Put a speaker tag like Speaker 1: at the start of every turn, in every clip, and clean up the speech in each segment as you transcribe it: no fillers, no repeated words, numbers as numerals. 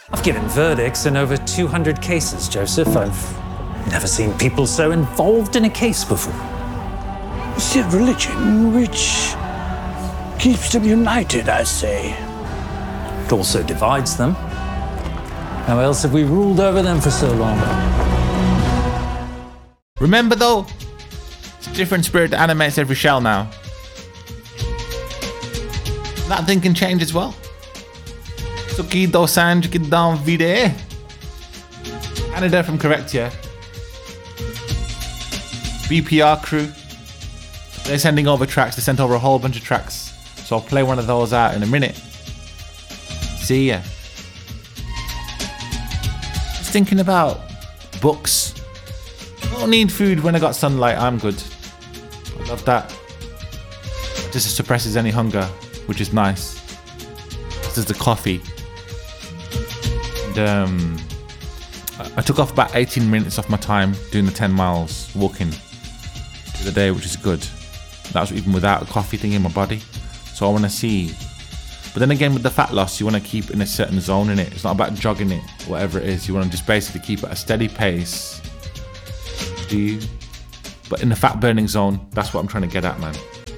Speaker 1: I've given verdicts in over 200 cases, Joseph. I've never seen people so involved in a case before.
Speaker 2: It's a religion which keeps them united, I say.
Speaker 1: It also divides them. How else have we ruled over them for so long?
Speaker 3: Remember though, it's a different spirit that animates every shell now. That thing can change as well. Suki Dosanjh ki dan vide. Canada from Correctia. BPR crew. They're sending over tracks. They sent over a whole bunch of tracks. So I'll play one of those out in a minute. See ya. Just thinking about books. I don't need food when I got sunlight. I'm good. I love that. It just suppresses any hunger, which is nice. This is the coffee. And, I took off about 18 minutes off my time doing the 10 miles walking the other day, which is good. That was even without a coffee thing in my body. So I want to see. But then again, with the fat loss, you want to keep in a certain zone in it. It's not about jogging it, whatever it is. You want to just basically keep at a steady pace. Do you? But in the fat burning zone, that's what I'm trying to get at, man.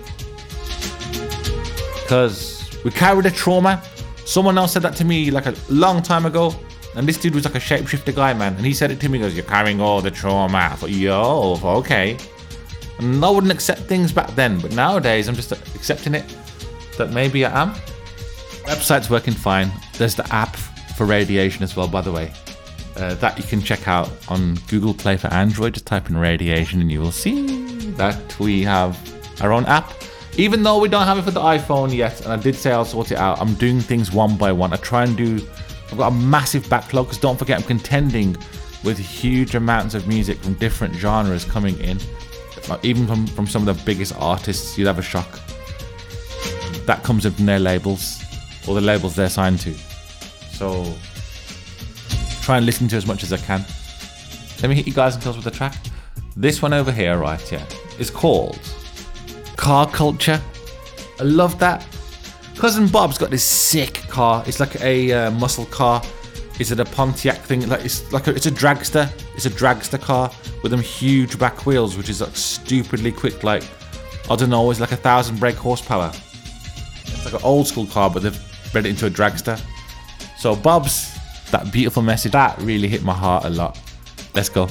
Speaker 3: Because we carry the trauma. Someone else said that to me like a long time ago. And this dude was like a shapeshifter guy, man. And he said it to me, he goes, "You're carrying all the trauma." I thought, yo, okay. And I wouldn't accept things back then. But nowadays, I'm just accepting it. That maybe I am. Website's working fine. There's the app for Radiation as well, by the way. That you can check out on Google Play for Android. Just type in Radiation and you will see that we have our own app. Even though we don't have it for the iPhone yet, and I did say I'll sort it out, I'm doing things one by one. I've got a massive backlog, because don't forget I'm contending with huge amounts of music from different genres coming in. Even from some of the biggest artists, you'd have a shock. That comes in from their labels, or the labels they're signed to. So try and listen to as much as I can. Let me hit you guys and tell us with the track. This one over here, right, yeah, is called Car Culture. I love that. Cousin Bob's got this sick car. It's like a muscle car. Is it a Pontiac thing? It's a dragster. It's a dragster car with them huge back wheels, which is like stupidly quick. Like, I don't know, it's like 1,000 brake horsepower. It's like an old school car, but they've bred it into a dragster. So Bob's, that beautiful message, that really hit my heart a lot. Let's go.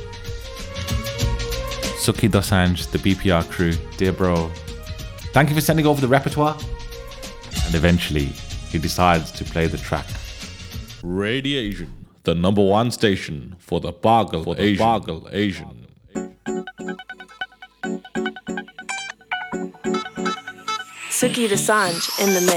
Speaker 3: Suki Dosanjh, the BPR crew, dear bro. Thank you for sending over the repertoire. And eventually, he decides to play the track.
Speaker 4: Radiation, the #1 station for the Bargle Asian.
Speaker 5: Suki Dosanjh in the mix.